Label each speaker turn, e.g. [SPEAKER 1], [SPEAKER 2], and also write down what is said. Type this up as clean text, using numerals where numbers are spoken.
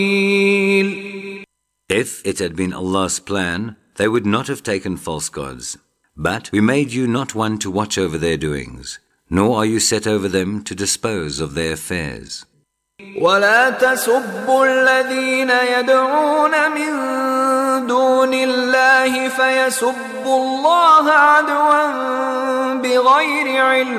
[SPEAKER 1] If it had been Allah's plan, they would not have taken false gods. But we made you not one to watch over their doings, nor are you set over them to dispose of their affairs.
[SPEAKER 2] ولا تسبوا الذين يدعون من دون الله فيسبوا الله عدوا بغير علم